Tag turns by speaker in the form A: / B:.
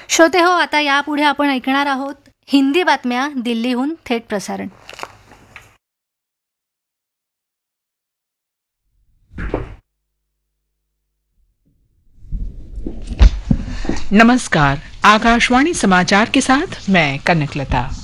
A: श्रोते हो, आता यापुढे आपण ऐकणार आहोत हिंदी बातम्या दिल्लीहून थेट प्रसारण.
B: नमस्कार, आकाशवाणी समाचार के साथ मैं कनकलता.